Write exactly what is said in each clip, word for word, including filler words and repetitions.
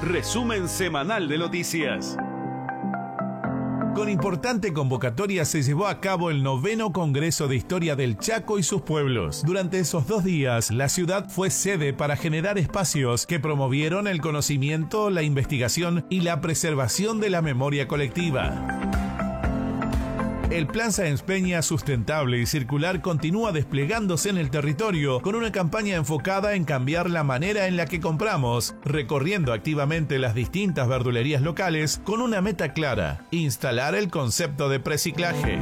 Resumen semanal de noticias. Con importante convocatoria se llevó a cabo el noveno Congreso de Historia del Chaco y sus pueblos. Durante esos dos días, la ciudad fue sede para generar espacios que promovieron el conocimiento, la investigación y la preservación de la memoria colectiva. El Plan Sáenz Peña sustentable y circular continúa desplegándose en el territorio con una campaña enfocada en cambiar la manera en la que compramos, recorriendo activamente las distintas verdulerías locales con una meta clara: instalar el concepto de preciclaje.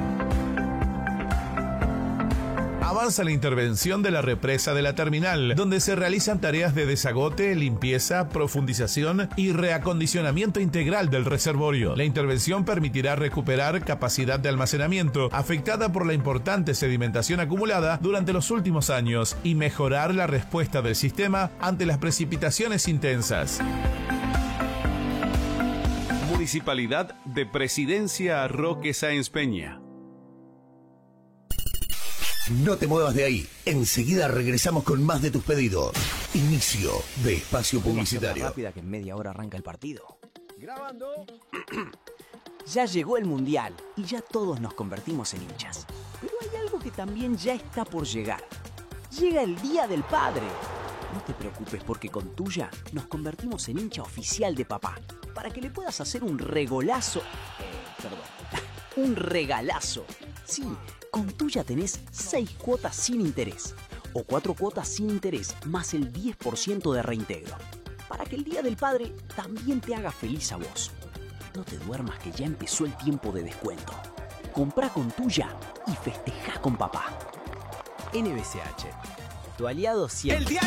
Avanza la intervención de la represa de la terminal, donde se realizan tareas de desagote, limpieza, profundización y reacondicionamiento integral del reservorio. La intervención permitirá recuperar capacidad de almacenamiento afectada por la importante sedimentación acumulada durante los últimos años y mejorar la respuesta del sistema ante las precipitaciones intensas. Municipalidad de Presidencia Roque Sáenz Peña. No te muevas de ahí. Enseguida regresamos con más de tus pedidos. Inicio de espacio publicitario. Más rápida que en media hora arranca el partido. Grabando. Ya llegó el Mundial y ya todos nos convertimos en hinchas. Pero hay algo que también ya está por llegar. Llega el Día del Padre. No te preocupes porque con Tuya nos convertimos en hincha oficial de papá. Para que le puedas hacer un regolazo. Eh, perdón. Un regalazo. Sí. Con Tuya tenés seis cuotas sin interés o cuatro cuotas sin interés más el diez por ciento de reintegro. Para que el Día del Padre también te haga feliz a vos. No te duermas que ya empezó el tiempo de descuento. Comprá con Tuya y festejá con papá. N B C H, tu aliado siempre. El diario